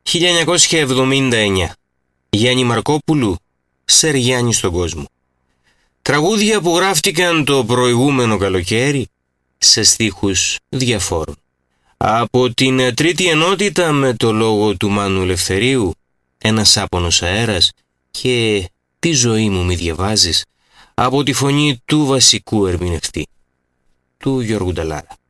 1979. Γιάννη Μαρκόπουλου, Σερ Γιάννη στον κόσμο. Τραγούδια που γράφτηκαν το προηγούμενο καλοκαίρι σε στίχους διαφόρων. Από την τρίτη ενότητα με το λόγο του Μάνου Ελευθερίου, ένας άπονος αέρας και «Τη ζωή μου μη διαβάζεις», από τη φωνή του βασικού ερμηνευτή, του Γιώργου Νταλάρα.